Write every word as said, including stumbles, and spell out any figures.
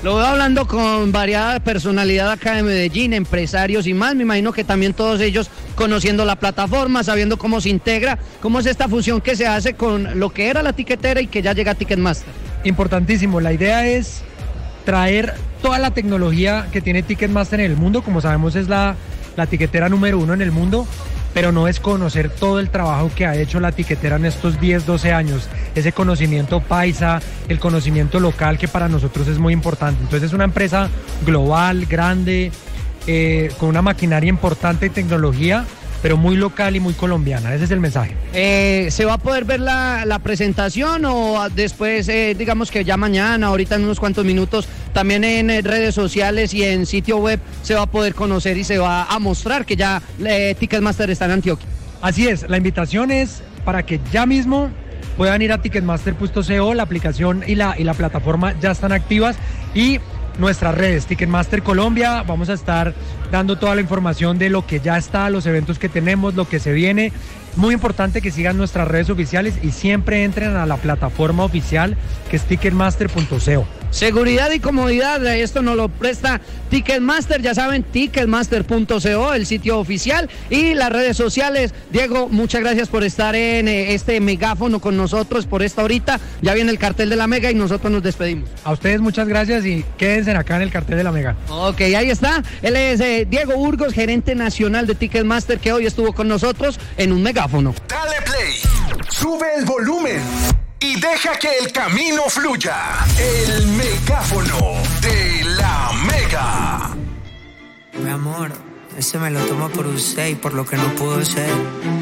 Lo veo hablando con variada personalidad acá de Medellín, empresarios y más. Me imagino que también todos ellos conociendo la plataforma, sabiendo cómo se integra, cómo es esta fusión que se hace con lo que era la tiquetera y que ya llega a Ticketmaster. Importantísimo. La idea es traer toda la tecnología que tiene Ticketmaster en el mundo. Como sabemos, es la, la tiquetera número uno en el mundo, pero no es conocer todo el trabajo que ha hecho la tiquetera en estos diez, doce años, ese conocimiento paisa, el conocimiento local que para nosotros es muy importante. Entonces es una empresa global, grande, eh, con una maquinaria importante y tecnología, pero muy local y muy colombiana. Ese es el mensaje. Eh, ¿Se va a poder ver la, la presentación o después, eh, digamos que ya mañana, ahorita en unos cuantos minutos, también en eh, redes sociales y en sitio web se va a poder conocer y se va a mostrar que ya eh, Ticketmaster está en Antioquia? Así es, la invitación es para que ya mismo puedan ir a ticketmaster punto co, la aplicación y la, y la plataforma ya están activas, y nuestras redes, Ticketmaster Colombia, vamos a estar dando toda la información de lo que ya está, los eventos que tenemos, lo que se viene. Muy importante que sigan nuestras redes oficiales y siempre entren a la plataforma oficial que es ticketmaster punto co. Seguridad y comodidad, esto nos lo presta Ticketmaster, ya saben, ticketmaster punto co, el sitio oficial, y las redes sociales. Diego, muchas gracias por estar en este megáfono con nosotros por esta horita. Ya viene el cartel de la Mega y nosotros nos despedimos. A ustedes muchas gracias y quédense acá en el cartel de la Mega. Ok, ahí está. Él es eh, Diego Burgos, gerente nacional de Ticketmaster, que hoy estuvo con nosotros en un megáfono. Dale play, sube el volumen y deja que el camino fluya. El megáfono de la Mega. Mi amor, ese me lo tomo por usted y por lo que no pudo ser.